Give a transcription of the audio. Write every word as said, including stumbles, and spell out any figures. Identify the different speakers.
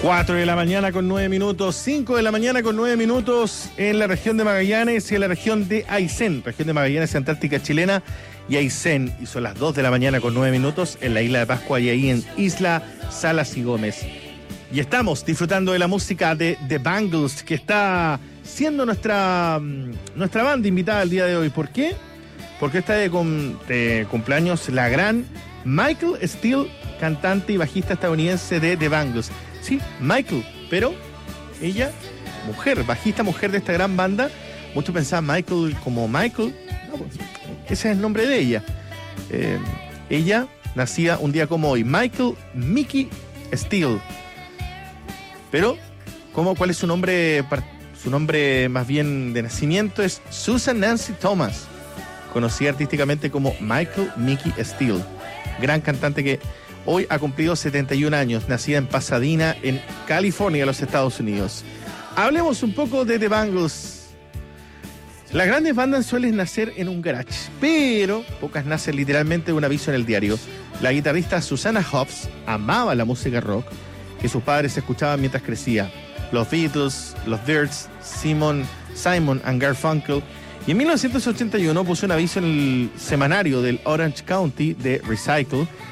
Speaker 1: cuatro de la mañana con nueve minutos, cinco de la mañana con nueve minutos en la región de Magallanes y en la región de Aysén, región de Magallanes, Antártica chilena y Aysén. Y son las dos de la mañana con nueve minutos en la isla de Pascua y ahí en Isla Salas y Gómez. Y estamos disfrutando de la música de The Bangles, que está siendo nuestra, nuestra banda invitada el día de hoy. ¿Por qué? Porque está de, cum, de cumpleaños la gran Michael Steele, cantante y bajista estadounidense de The Bangles. Sí, Michael, pero ella, mujer, bajista mujer de esta gran banda. Muchos pensaban Michael como Michael. No, pues, ese es el nombre de ella. Eh, ella nacía un día como hoy, Michael Mickey Steele. Pero, ¿cómo, ¿cuál es su nombre? Su nombre más bien de nacimiento es Susan Nancy Thomas, conocida artísticamente como Michael Mickey Steele. Gran cantante que hoy ha cumplido setenta y un años, nacida en Pasadena, en California, los Estados Unidos. Hablemos un poco de The Bangles. Las grandes bandas suelen nacer en un garage, pero pocas nacen literalmente de un aviso en el diario. La guitarrista Susanna Hoffs amaba la música rock que sus padres escuchaban mientras crecía. Los Beatles, los Byrds, Simon, Simon and Garfunkel. Y en mil novecientos ochenta y uno puso un aviso en el semanario del Orange County de Recycle